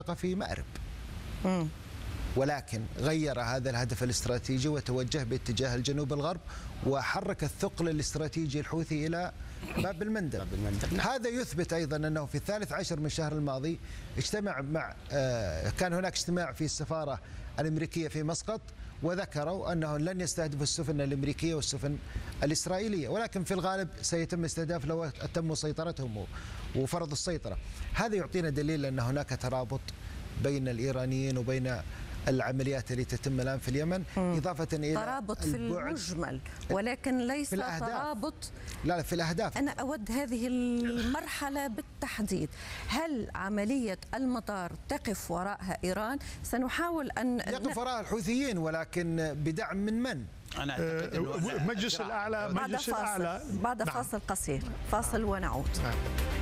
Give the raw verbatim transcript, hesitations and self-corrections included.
في مأرب. مم. ولكن غير هذا الهدف الاستراتيجي وتوجه باتجاه الجنوب الغرب وحرك الثقل الاستراتيجي الحوثي إلى باب المندب. هذا يثبت أيضا أنه في الثالث عشر من الشهر الماضي اجتمع مع كان هناك اجتماع في السفارة الأمريكية في مسقط، وذكروا أنهم لن يستهدفوا السفن الأمريكية والسفن الإسرائيلية، ولكن في الغالب سيتم استهداف لو تم سيطرتهم وفرض السيطرة. هذا يعطينا دليل أن هناك ترابط بين الإيرانيين وبين العمليات التي تتم الآن في اليمن، مم. إضافة إلى ترابط في المجمل ولكن ليس ترابط. لا لا في الأهداف. أنا أود هذه المرحلة بالتحديد. هل عملية المطار تقف وراءها إيران؟ سنحاول أن يقف وراءها الحوثيين، ولكن بدعم من من؟ أنا أعتقد أنه مجلس الأعلى مجلس الأعلى بعد نعم. فاصل قصير، فاصل ونعود.